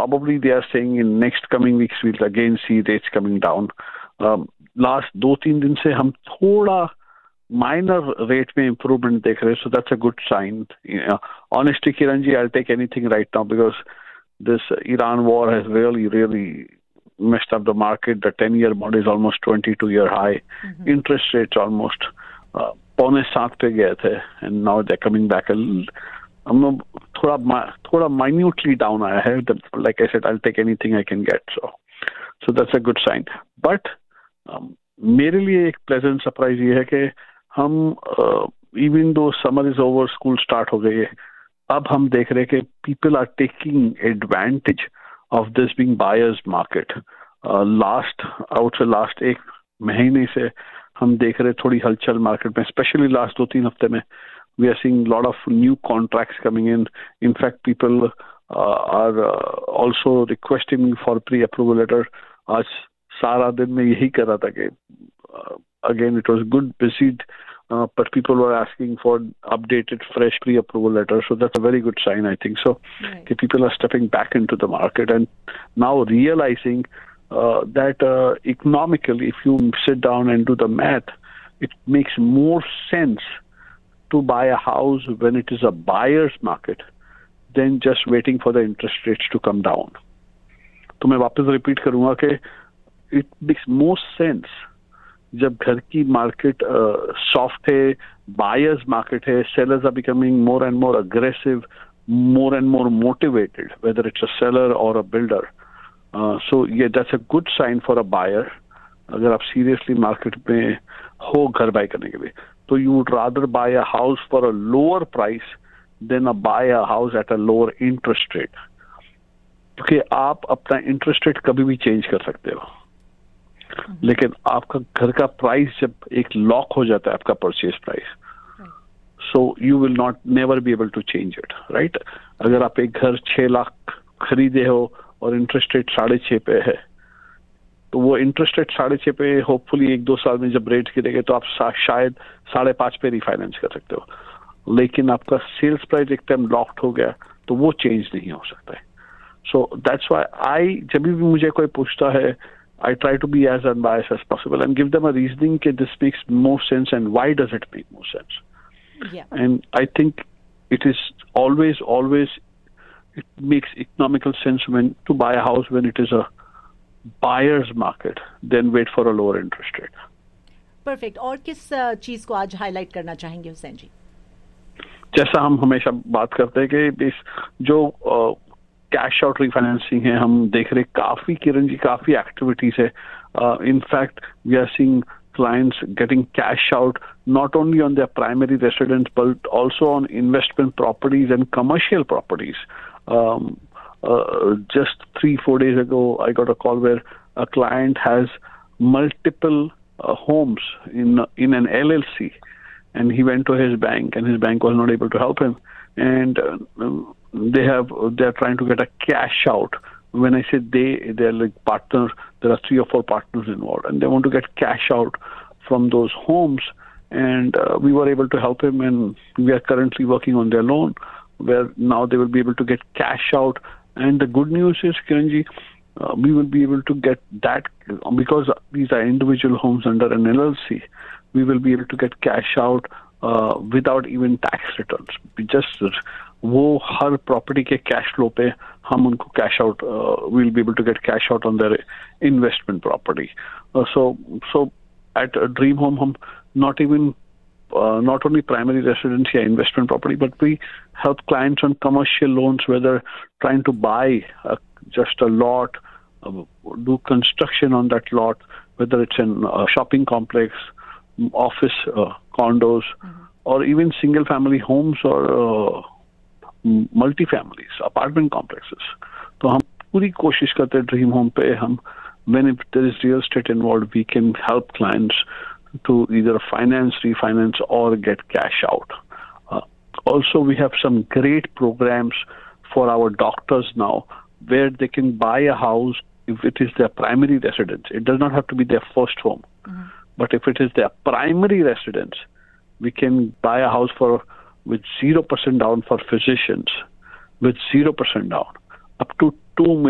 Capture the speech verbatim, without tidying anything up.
probably they are saying in next coming weeks we'll again see rates coming down. Um, last दो तीन दिन से हम थोड़ा minor rate में improvement देख रहे हैं, so that's a good sign. Yeah. Honestly, Kiran ji, I'll take anything right now because this Iran war has really, really messed up the market. The ten-year bond is almost twenty-two year high. Mm-hmm. Interest rates almost uh, पौने सात पे गए थे, and now they're coming back a little. हम लोग थोड़ा थोड़ा minutely down आया है. Like I said, I'll take anything I can get. So, so that's a good sign. But um, मेरे लिए एक pleasant surprise ये है कि हम uh, even though summer is over, school start हो गई है, अब हम देख रहे हैं कि people are taking advantage of this being buyer's market. Uh, last, I would say last एक महीने से हम देख रहे थोड़ी हलचल मार्केट में, स्पेशली लास्ट दो तीन हफ्ते में we are seeing a lot of new contracts coming in. In fact, people uh, are uh, also requesting me for pre-approval letter. आज सारा दिन मैं यही कर रहा था कि uh, again it was good busy, uh, but people were asking for updated fresh pre-approval letter. So that's a very good sign, I think. So right. Okay, people are stepping back into the market and now realizing uh, that uh, economically, if you sit down and do the math, it makes more sense to buy a house when it is a buyer's market than just waiting for the interest rates to come down. तो मैं वापस repeat करूंगा कि it makes more sense जब घर की market soft है, buyer's market है, sellers are becoming more and more aggressive, more and more motivated, whether it's a seller or a builder. Uh, so yeah, that's a good sign for a buyer. अगर आप seriously market में हो घर buy करने के लिए, so you would rather buy a house for a lower price than a buy a house at a lower interest rate. क्योंकि आप अपना interest rate कभी भी change कर सकते हो, लेकिन आपका घर का price जब एक lock हो जाता है आपका purchase price, so you will not never be able to change it, right? अगर आप एक घर छह लाख खरीदे हो और interest rate साढ़े छह पे है, तो वो इंटरेस्ट रेट साढ़े छह पे होपफुली एक दो साल में जब रेट गिरेंगे तो आप शायद साढ़े पांच पे रिफाइनेंस कर सकते हो, लेकिन आपका सेल्स प्राइस एक टाइम लॉक्ड हो गया तो वो चेंज नहीं हो सकता है. सो दैट्स व्हाई आई जब भी मुझे कोई पूछता है, I try to be as unbiased as possible and give them a reasoning कि this makes more sense and why does it make more sense. And I think it is always always it makes economical sense when to bye a house when it is a buyer's market, then wait for a lower interest rate. Perfect. और किस चीज को आज highlight करना चाहेंगे हुसैन जी? जैसा हम हमेशा बात करते हैं कि इस जो कैश आउट रिफाइनेंसिंग है, हम देख रहे काफी किरण जी काफी एक्टिविटीज है. In fact we are seeing clients getting cash out not only on their primary residence but also on investment properties and commercial properties. Um, Uh, just three, four days ago, I got a call where a client has multiple uh, homes in in an L L C, and he went to his bank, and his bank was not able to help him, and uh, they have they are trying to get a cash out. When I say they, they are like partners. There are three or four partners involved, and they want to get cash out from those homes, and uh, we were able to help him, and we are currently working on their loan, where now they will be able to get cash out. And the good news is, Kiranji, uh, we will be able to get that because these are individual homes under an L L C. We will be able to get cash out uh, without even tax returns. We just वो हर property के cash flow पे हम उनको cash out. Uh, we'll be able to get cash out on their investment property. Uh, so so at a Dream Home, हम not even Uh, not only primary residence or investment property, but we help clients on commercial loans, whether trying to buy uh, just a lot, uh, do construction on that lot, whether it's in a shopping complex, office uh, condos, mm-hmm. or even single family homes or uh, multi-families, apartment complexes. So हम पूरी कोशिश करते हैं dream home पे हम when if there is real estate involved, we can help clients to either finance, refinance, or get cash out. Uh, also, we have some great programs for our doctors now, where they can buy a house if it is their primary residence. It does not have to be their first home, mm-hmm. but if it is their primary residence, we can buy a house for with zero percent down for physicians, with zero percent down, up to two million.